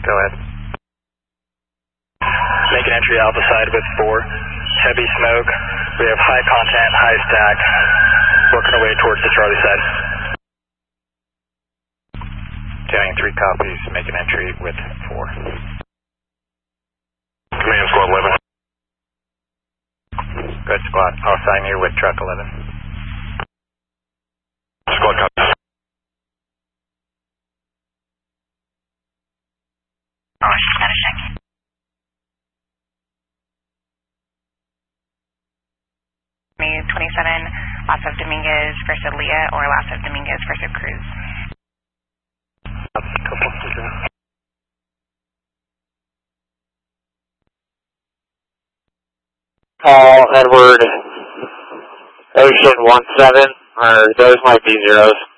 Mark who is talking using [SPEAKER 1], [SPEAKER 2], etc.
[SPEAKER 1] Go ahead.
[SPEAKER 2] Make an entry Alpha side with 4. Heavy smoke. We have high content, high stack. Working our way towards the Charlie side.
[SPEAKER 1] Counting 3 copies, make an entry with 4.
[SPEAKER 3] Command Squad 11.
[SPEAKER 1] Good squad. I'll assign you with truck 11.
[SPEAKER 3] Squad copy.
[SPEAKER 4] Oh, she's got a check. Me 27, Lasso Dominguez versus Leah, or Lasso Dominguez versus Cruz.
[SPEAKER 5] Paul, Edward, Ocean 17, or those might be zeros.